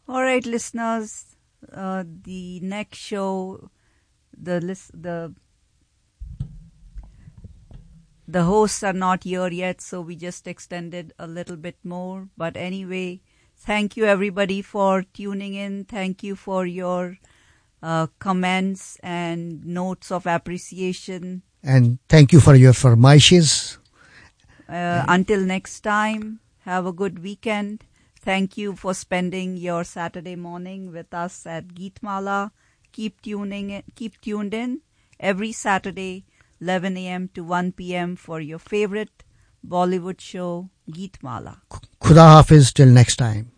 All right, listeners. The next show, the hosts are not here yet, so we just extended a little bit more. But anyway, thank you everybody for tuning in. Thank you for your comments and notes of appreciation. And thank you for your farmaishes. Until next time, have a good weekend. Thank you for spending your Saturday morning with us at Geetmala. Keep tuned in every Saturday, 11 a.m. to 1 p.m. for your favorite Bollywood show, Geetmala. Khuda Hafiz, till next time.